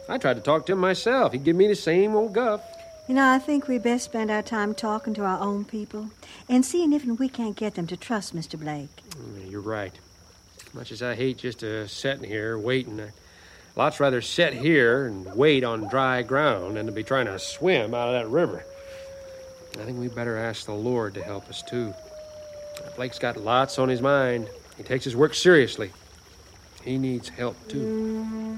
I tried to talk to him myself. He'd give me the same old guff. You know, I think we best spend our time talking to our own people and seeing if we can't get them to trust Mr. Blake. You're right. As much as I hate just sitting here waiting, I'd lots rather sit here and wait on dry ground than to be trying to swim out of that river. I think we better ask the Lord to help us, too. Blake's got lots on his mind. He takes his work seriously. He needs help, too.